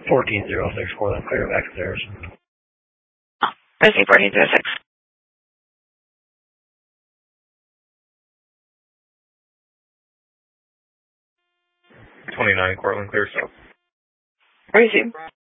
1406 Cortland, clear back stairs. Missing 1406. 29 Cortland, clear south. Receive.